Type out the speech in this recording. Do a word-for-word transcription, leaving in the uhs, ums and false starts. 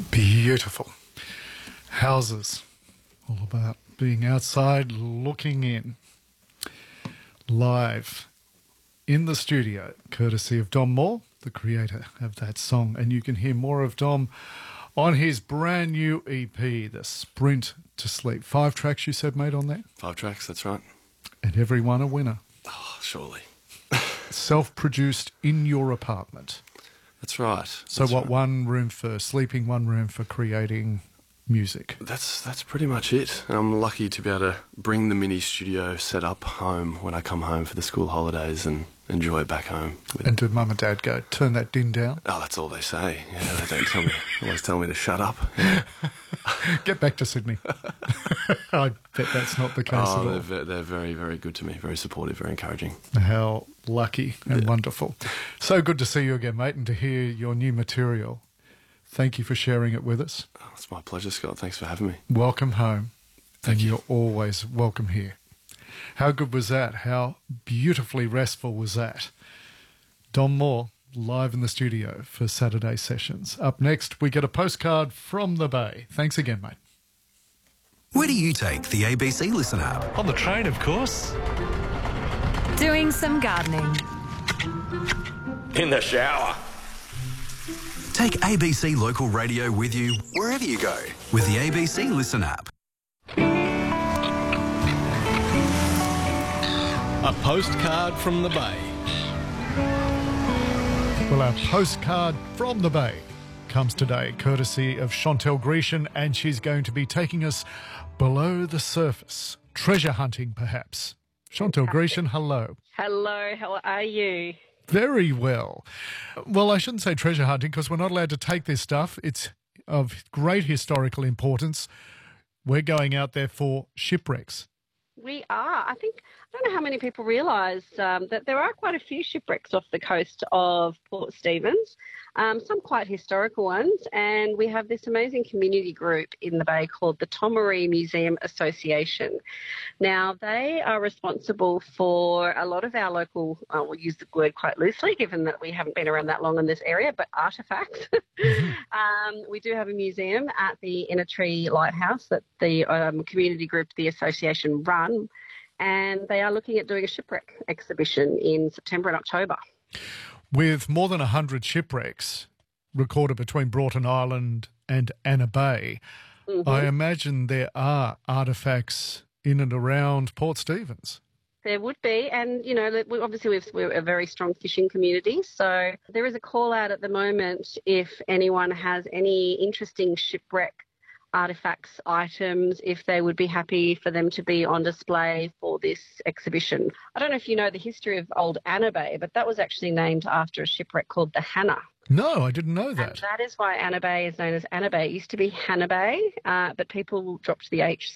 Beautiful. Houses, all about being outside looking in. Live in the studio, courtesy of Dom Moore, the creator of that song. And you can hear more of Dom on his brand new E P, The Sprint to Sleep. Five tracks you said, mate, on there? Five tracks, that's right. And every one a winner. Oh, surely. Self-produced in your apartment. That's right. So that's what, right. one room for sleeping, one room for creating music? That's that's pretty much it. And I'm lucky to be able to bring the mini studio set up home when I come home for the school holidays and enjoy it back home. With And did mum and dad go, turn that din down? Oh, that's all they say. Yeah, they don't tell me. They always tell me to shut up. Yeah. Get back to Sydney. I bet that's not the case Oh, at they're, all. ve- they're very, very good to me. Very supportive, very encouraging. How lucky and Yeah. wonderful. So good to see you again, mate, and to hear your new material. Thank you for sharing it with us. Oh, it's my pleasure, Scott. Thanks for having me. Welcome home. Thank and you. you're always welcome here. How good was that? How beautifully restful was that? Dom Moore, live in the studio for Saturday sessions. Up next, we get a postcard from the Bay. Thanks again, mate. Where do you take the A B C Listen app? On the train, of course. Doing some gardening. In the shower. Take A B C Local Radio with you wherever you go with the A B C Listen app. A postcard from the Bay. Well, our postcard from the Bay comes today, courtesy of Chantel Grecian, and she's going to be taking us below the surface. Treasure hunting, perhaps. Chantel Grecian, hello. Hello, how are you? Very well. Well, I shouldn't say treasure hunting because we're not allowed to take this stuff. It's of great historical importance. We're going out there for shipwrecks. We are. I think, I don't know how many people realise um, that there are quite a few shipwrecks off the coast of Port Stephens, um, some quite historical ones, and we have this amazing community group in the Bay called the Tomaree Museum Association. Now, they are responsible for a lot of our local, uh, we'll use the word quite loosely given that we haven't been around that long in this area, but artefacts. um, we do have a museum at the Inner Tree Lighthouse that the um, community group, the association, run, and they are looking at doing a shipwreck exhibition in September and October. With more than one hundred shipwrecks recorded between Broughton Island and Anna Bay, Mm-hmm. I imagine there are artefacts in and around Port Stephens. There would be, and you know, we, obviously we've, we're a very strong fishing community, so there is a call out at the moment if anyone has any interesting shipwreck artefacts, items, if they would be happy for them to be on display for this exhibition. I don't know if you know the history of old Anna Bay, but that was actually named after a shipwreck called the Hannah. No, I didn't know And that. that is why Anna Bay is known as Anna Bay. It used to be Hannah Bay, uh, but people dropped the H